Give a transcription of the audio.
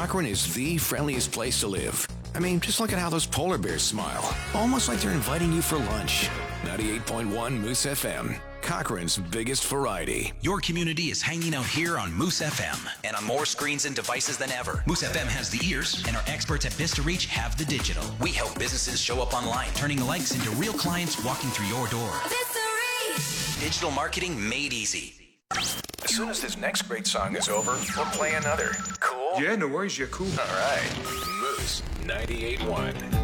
Cochrane is the friendliest place to live. I mean, just look at how those polar bears smile. Almost like they're inviting you for lunch. 98.1 Moose FM. Cochrane's biggest variety. Your community is hanging out here on Moose FM and on more screens and devices than ever. Moose FM has the ears, and our experts at Vista Reach have the digital. We help businesses show up online, turning likes into real clients walking through your door. Vista Reach! Digital marketing made easy. As soon as this next great song is over, we'll play another. Cool? Yeah, no worries, you're cool. All right. Moose 98.1.